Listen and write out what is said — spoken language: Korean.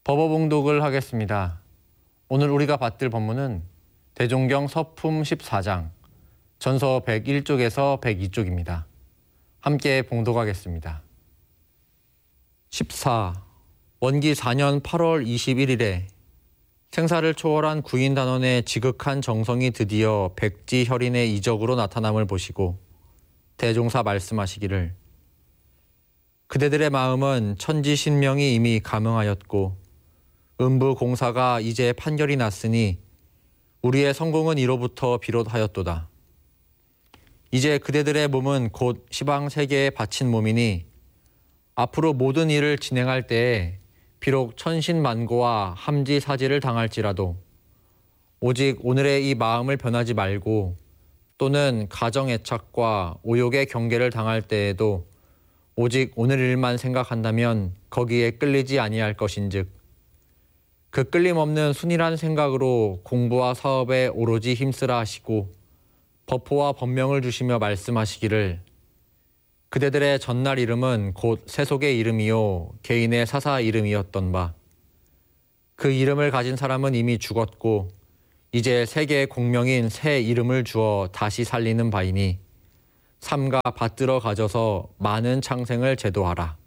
법어봉독을 하겠습니다. 오늘 우리가 받들 법문은 대종경 서품 14장, 전서 101쪽에서 102쪽입니다. 함께 봉독하겠습니다. 14. 원기 4년 8월 21일에 생사를 초월한 구인단원의 지극한 정성이 드디어 백지혈인의 이적으로 나타남을 보시고 대종사 말씀하시기를 그대들의 마음은 천지신명이 이미 감응하였고 음부 공사가 이제 판결이 났으니 우리의 성공은 이로부터 비롯하였도다. 이제 그대들의 몸은 곧 시방 세계에 바친 몸이니 앞으로 모든 일을 진행할 때에 비록 천신만고와 함지사지를 당할지라도 오직 오늘의 이 마음을 변하지 말고 또는 가정애착과 오욕의 경계를 당할 때에도 오직 오늘 일만 생각한다면 거기에 끌리지 아니할 것인즉 그 끌림없는 순일한 생각으로 공부와 사업에 오로지 힘쓰라 하시고 법호와 법명을 주시며 말씀하시기를 그대들의 전날 이름은 곧 세속의 이름이요 개인의 사사 이름이었던 바 그 이름을 가진 사람은 이미 죽었고 이제 세계의 공명인 새 이름을 주어 다시 살리는 바이니 삼가 받들어 가져서 많은 창생을 제도하라.